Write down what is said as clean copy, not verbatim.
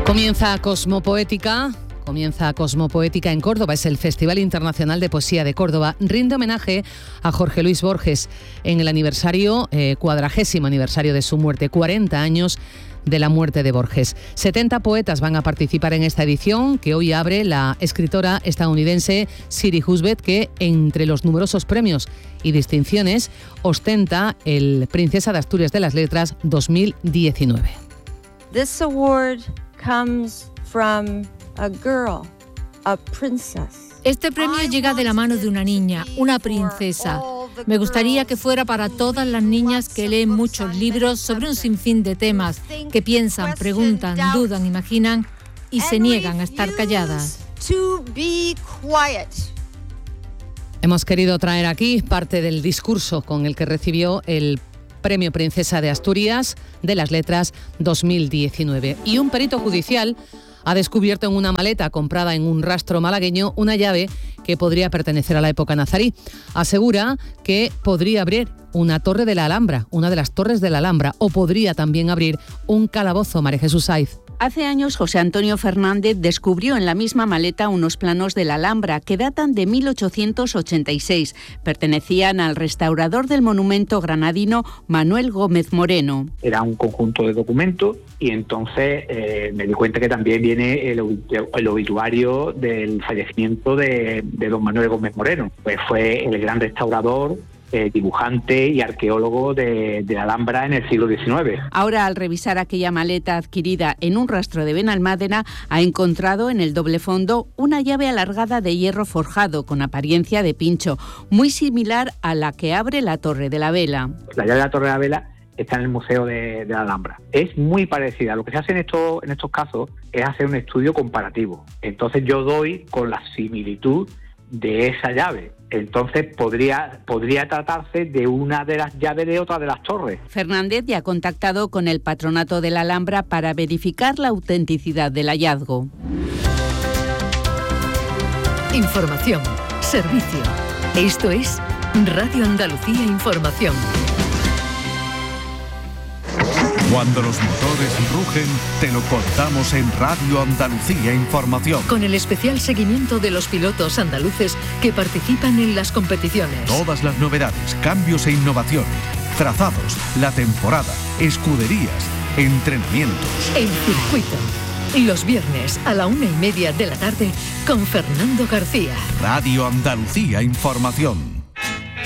Comienza Cosmopoética en Córdoba. Es el Festival Internacional de Poesía de Córdoba. Rinde homenaje a Jorge Luis Borges en el aniversario, 40º aniversario de su muerte, 40 años de la muerte de Borges. 70 poetas van a participar en esta edición que hoy abre la escritora estadounidense Siri Husband, que entre los numerosos premios y distinciones ostenta el Princesa de Asturias de las Letras 2019. This award comes from a girl, a princess. Este premio llega de la mano de una niña, una princesa. Me gustaría que fuera para todas las niñas que leen muchos libros sobre un sinfín de temas, que piensan, preguntan, dudan, imaginan y se niegan a estar calladas. Hemos querido traer aquí parte del discurso con el que recibió el Premio Princesa de Asturias de las Letras 2019. Y un perito judicial ha descubierto en una maleta comprada en un rastro malagueño una llave que podría pertenecer a la época nazarí. Asegura que podría abrir una torre de la Alhambra, una de las torres de la Alhambra, o podría también abrir un calabozo. María Jesús Saiz. Hace años, José Antonio Fernández descubrió en la misma maleta unos planos de la Alhambra que datan de 1886. Pertenecían al restaurador del monumento granadino Manuel Gómez Moreno. Era un conjunto de documentos y entonces me di cuenta que también viene el obituario del fallecimiento de don Manuel Gómez Moreno. Pues fue el gran restaurador, dibujante y arqueólogo de la Alhambra en el siglo XIX. Ahora, al revisar aquella maleta adquirida en un rastro de Benalmádena, ha encontrado en el doble fondo una llave alargada de hierro forjado con apariencia de pincho, muy similar a la que abre la Torre de la Vela. La llave de la Torre de la Vela está en el Museo de la Alhambra. Es muy parecida. Lo que se hace en estos casos es hacer un estudio comparativo. Entonces yo doy con la similitud de esa llave. Entonces podría tratarse de una de las llaves de otra de las torres. Fernández ya ha contactado con el Patronato de la Alhambra para verificar la autenticidad del hallazgo. Información, servicio. Esto es Radio Andalucía Información. Cuando los motores rugen, te lo contamos en Radio Andalucía Información. Con el especial seguimiento de los pilotos andaluces que participan en las competiciones. Todas las novedades, cambios e innovaciones, trazados, la temporada, escuderías, entrenamientos. El circuito. Los viernes a la 1:30 de la tarde con Fernando García. Radio Andalucía Información.